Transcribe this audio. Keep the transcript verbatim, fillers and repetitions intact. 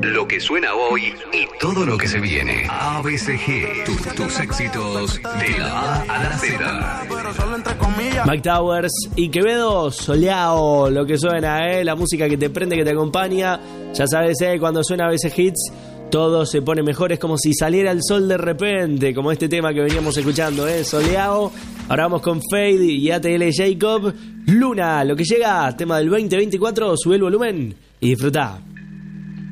Lo que suena hoy y todo lo que se viene. A B C G, tus, tus éxitos de la A a la Z. Mike Towers y Quevedo, Soleao, lo que suena, ¿eh? La música que te prende, que te acompaña. Ya sabes, ¿eh? Cuando suena A B C Hits, todo se pone mejor. Es como si saliera el sol de repente, como este tema que veníamos escuchando, ¿eh? Soleao. Ahora vamos con Fade y A T L Jacob. Luna, lo que llega, tema del veinte veinticuatro. Sube el volumen y disfruta.